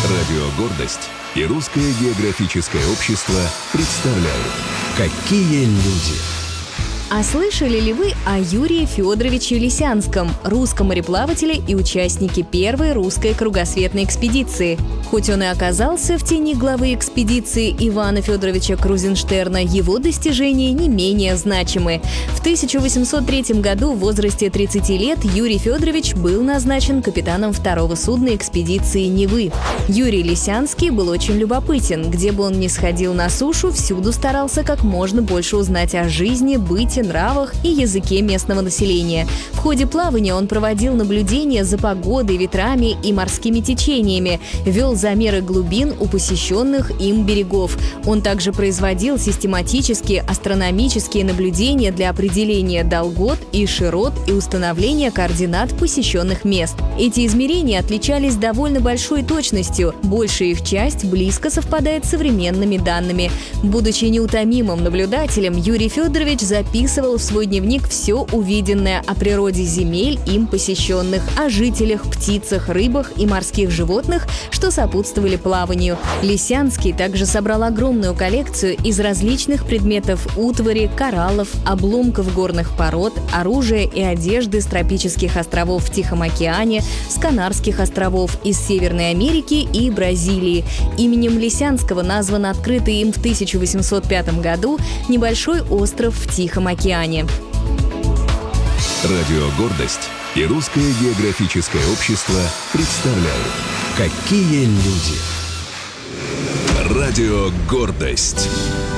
Радио «Гордость» и Русское географическое общество представляют «Какие люди». А слышали ли вы о Юрии Федоровиче Лисянском, русском мореплавателе и участнике первой русской кругосветной экспедиции? Хоть он и оказался в тени главы экспедиции Ивана Федоровича Крузенштерна, его достижения не менее значимы. В 1803 году в возрасте 30 лет Юрий Федорович был назначен капитаном второго судна экспедиции Невы. Юрий Лисянский был очень любопытен. Где бы он ни сходил на сушу, всюду старался как можно больше узнать о жизни, быте, нравах и языке местного населения. В ходе плавания он проводил наблюдения за погодой, ветрами и морскими течениями, вел замеры глубин у посещенных им берегов. Он также производил систематические астрономические наблюдения для определения долгот и широт и установления координат посещенных мест. Эти измерения отличались довольно большой точностью, большая их часть близко совпадает с современными данными. Будучи неутомимым наблюдателем, Юрий Федорович записывал в свой дневник все увиденное о природе земель, им посещенных, о жителях, птицах, рыбах и морских животных, что сопутствовали плаванию. Лисянский также собрал огромную коллекцию из различных предметов утвари, кораллов, обломков горных пород, оружия и одежды с тропических островов в Тихом океане, с Канарских островов, из Северной Америки и Бразилии. Именем Лисянского назван открытый им в 1805 году небольшой остров в Тихом океане. Радио «Гордость» и Русское географическое общество представляют «Какие люди». Радио «Гордость».